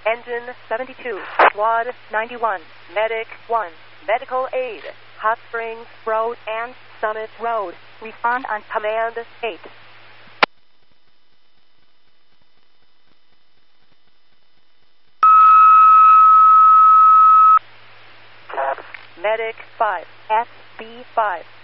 Engine 72, Squad 91, Medic 1, Medical Aid, Hot Springs Road and Summit Road. Respond on Command 8. Medic 5, SB5.